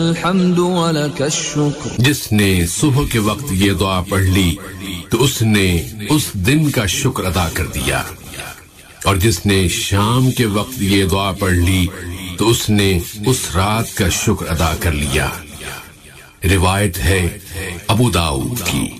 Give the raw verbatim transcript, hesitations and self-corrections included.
अल्हम्दु वलक शुक्र। जिसने सुबह के वक्त ये दुआ पढ़ ली तो उसने उस दिन का शुक्र अदा कर दिया, और जिसने शाम के वक्त ये दुआ पढ़ ली तो उसने उस रात का शुक्र अदा कर लिया। रिवायत है अबू दाऊद की।